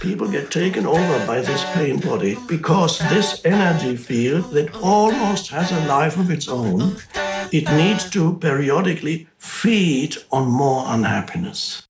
people get taken over by this pain body because this energy field that almost has a life of its own, it needs to periodically feed on more unhappiness.